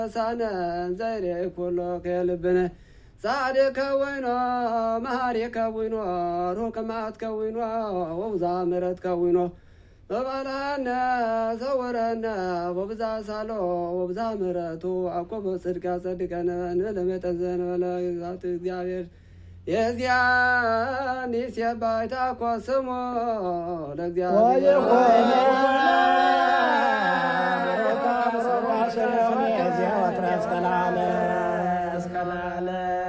ሳነን ዘይሬ ኩሎ ከልብነ ጻድቅ ከወይኖ መሐሪ ከወይኖ ሩቅ ማት ከወይኖ ወብዛ ምረት ከወይኖ በባላነ ዘወረነ ወብዛ ሳሎ ወብዛ ምረቱ አቆበ ጽድቃ ጸድቀነ ለመጠዘነ ለዛት እግዚአብሔር የዚያን ይስባይታ ኮስሞ ለእግዚአብሔር ወይኔ